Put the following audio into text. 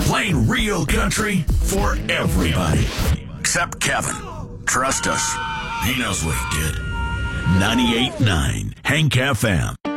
Playing real country for everybody. Except Kevin. Trust us. He knows what he did. 98.9 Hank FM.